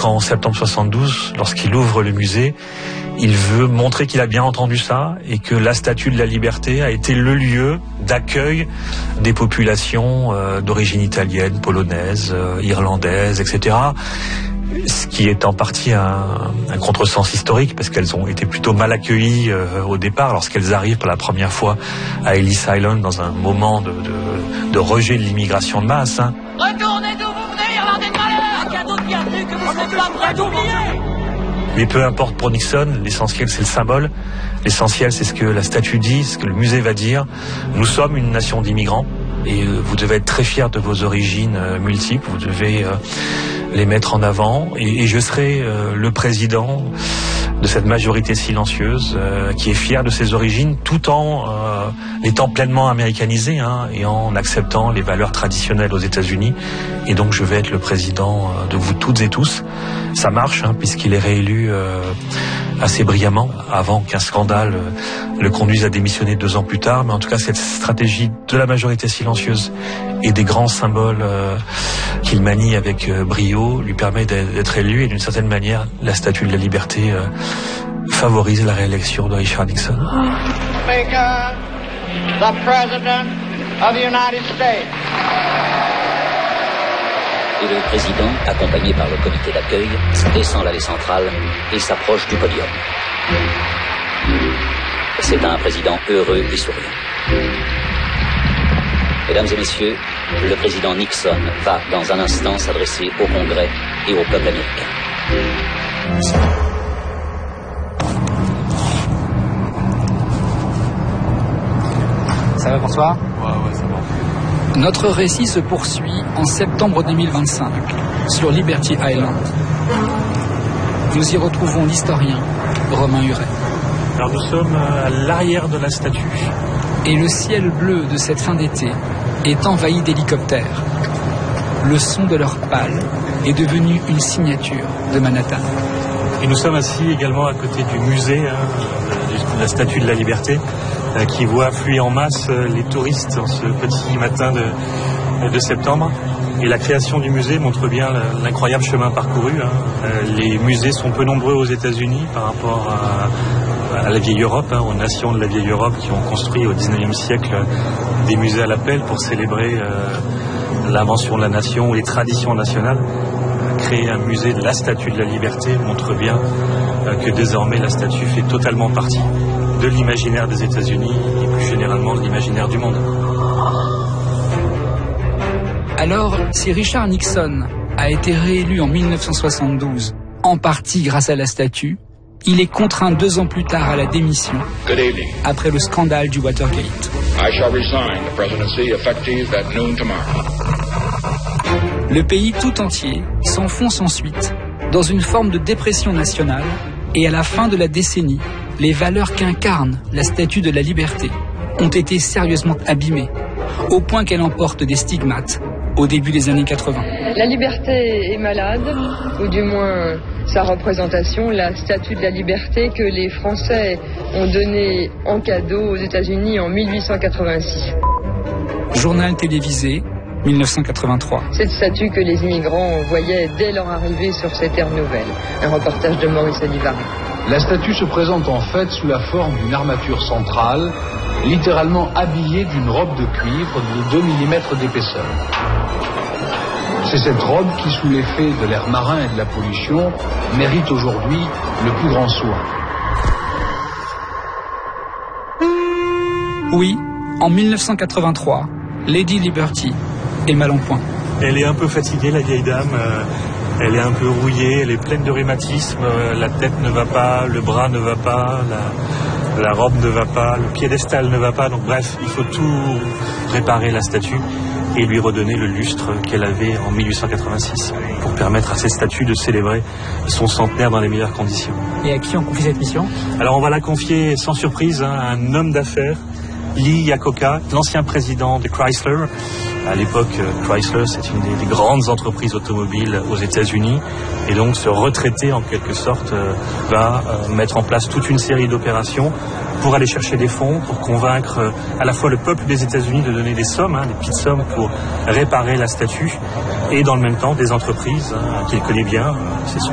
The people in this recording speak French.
qu'en septembre 72, lorsqu'il ouvre le musée, il veut montrer qu'il a bien entendu ça et que la Statue de la Liberté a été le lieu d'accueil des populations d'origine italienne, polonaise, irlandaise, etc. Ce qui est en partie un contresens historique, parce qu'elles ont été plutôt mal accueillies au départ lorsqu'elles arrivent pour la première fois à Ellis Island dans un moment de rejet de l'immigration de masse. Retournez d'où vous venez, Irlandais de malheur! Un cadeau de bienvenue que vous n'êtes pas prêts d'oublier! Mais peu importe pour Nixon, l'essentiel c'est le symbole, l'essentiel c'est ce que la statue dit, ce que le musée va dire. Nous sommes une nation d'immigrants et vous devez être très fiers de vos origines multiples, vous devez les mettre en avant et je serai le président de cette majorité silencieuse qui est fière de ses origines tout en étant pleinement américanisée et en acceptant les valeurs traditionnelles aux États-Unis. Et donc je vais être le président de vous toutes et tous. Ça marche puisqu'il est réélu assez brillamment avant qu'un scandale le conduise à démissionner 2 ans plus tard. Mais en tout cas cette stratégie de la majorité silencieuse et des grands symboles qu'il manie avec brio lui permet d'être élu et d'une certaine manière la Statue de la Liberté favorise la réélection de Richard Nixon. Speaker, the President of the United States. Et le président, accompagné par le comité d'accueil, descend l'allée centrale et s'approche du podium. C'est un président heureux et souriant. Mesdames et messieurs, le président Nixon va dans un instant s'adresser au Congrès et au peuple américain. Ça va, bonsoir. Ouais, ça va. Notre récit se poursuit en septembre 2025 sur Liberty Island. Nous y retrouvons l'historien Romain Huret. Alors nous sommes à l'arrière de la statue. Et le ciel bleu de cette fin d'été est envahi d'hélicoptères. Le son de leur pâle est devenu une signature de Manhattan. Et nous sommes assis également à côté du musée de la Statue de la Liberté qui voit affluer en masse les touristes en ce petit matin de septembre. Et la création du musée montre bien l'incroyable chemin parcouru. Les musées sont peu nombreux aux États-Unis par rapport à la vieille Europe, aux nations de la vieille Europe qui ont construit au XIXe siècle des musées à l'appel pour célébrer l'invention de la nation ou les traditions nationales. Créer un musée de la Statue de la Liberté montre bien que désormais la statue fait totalement partie de l'imaginaire des États-Unis et plus généralement de l'imaginaire du monde. Alors, si Richard Nixon a été réélu en 1972, en partie grâce à la statue, il est contraint 2 ans plus tard à la démission, après le scandale du Watergate. I shall resign the presidency effective at noon tomorrow. Le pays tout entier s'enfonce ensuite dans une forme de dépression nationale et à la fin de la décennie, les valeurs qu'incarne la Statue de la Liberté ont été sérieusement abîmées, au point qu'elle emporte des stigmates au début des années 80. La liberté est malade, ou du moins sa représentation, la Statue de la Liberté que les Français ont donnée en cadeau aux États-Unis en 1886. Journal télévisé, 1983. Cette statue que les immigrants voyaient dès leur arrivée sur ces terres nouvelles. Un reportage de Maurice Olivary. La statue se présente en fait sous la forme d'une armature centrale, littéralement habillée d'une robe de cuivre de 2 mm d'épaisseur. C'est cette robe qui, sous l'effet de l'air marin et de la pollution, mérite aujourd'hui le plus grand soin. Oui, en 1983, Lady Liberty est mal en point. Elle est un peu fatiguée, la vieille dame. Elle est un peu rouillée, elle est pleine de rhumatisme. La tête ne va pas, le bras ne va pas, la robe ne va pas, le piédestal ne va pas. Donc bref, il faut tout réparer la statue et lui redonner le lustre qu'elle avait en 1886 pour permettre à cette statue de célébrer son centenaire dans les meilleures conditions. Et à qui on confie cette mission ? Alors on va la confier sans surprise à un homme d'affaires, Lee Iacocca, l'ancien président de Chrysler. À l'époque, Chrysler, c'est une des grandes entreprises automobiles aux États-Unis. Et donc, ce retraité, en quelque sorte, va mettre en place toute une série d'opérations pour aller chercher des fonds, pour convaincre à la fois le peuple des États-Unis de donner des sommes, des petites sommes pour réparer la statue, et dans le même temps, des entreprises qu'il connaît bien. C'est son